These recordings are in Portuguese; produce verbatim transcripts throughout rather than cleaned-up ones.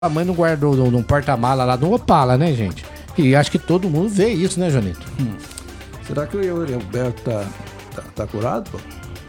A mãe não guardou num porta-mala lá do Opala, né, gente? E acho que todo mundo vê isso, né, Janito? Hum. Será que o Yuri Alberto tá, tá, tá curado, pô?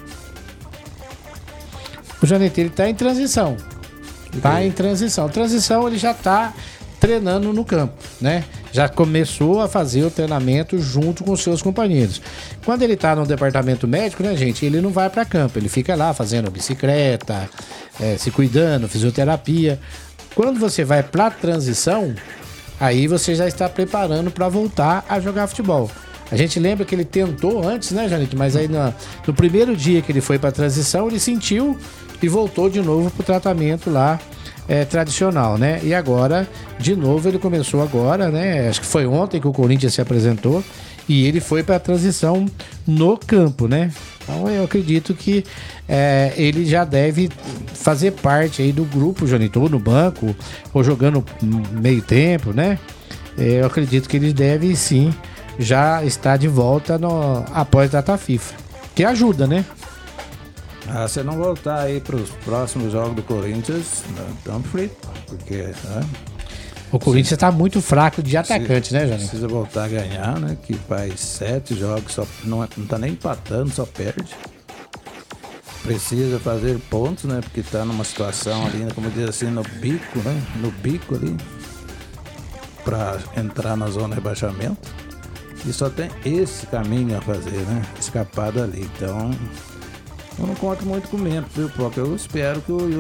O Janito, ele tá em transição. Tá em transição. Transição, ele já tá treinando no campo, né? Já começou a fazer o treinamento junto com os seus companheiros. Quando ele tá no departamento médico, né, gente? Ele não vai para campo. Ele fica lá fazendo bicicleta, é, se cuidando, fisioterapia. Quando você vai para transição, aí você já está preparando para voltar a jogar futebol. A gente lembra que ele tentou antes, né, Janito? Mas aí no, no primeiro dia que ele foi para transição, ele sentiu e voltou de novo para o tratamento lá é, tradicional, né? E agora, de novo, ele começou agora, né? Acho que foi ontem que o Corinthians se apresentou e ele foi para a transição no campo, né? Então eu acredito que é, ele já deve fazer parte aí do grupo, Janito, ou no banco, ou jogando meio tempo, né? É, eu acredito que ele deve sim já estar de volta no, após a data FIFA, que ajuda, né? Ah, se não voltar aí para os próximos jogos do Corinthians, estamos fritos, porque... Né? O Corinthians está muito fraco de atacante, se, né, Janito? Precisa voltar a ganhar, né? Que faz sete jogos, só, não, não tá nem empatando, só perde. Precisa fazer pontos, né? Porque tá numa situação ali, como diz assim, no bico, né? No bico ali, para entrar na zona de rebaixamento. E só tem esse caminho a fazer, né? Escapar dali. Então, eu não conto muito com menos, viu, porque eu espero que o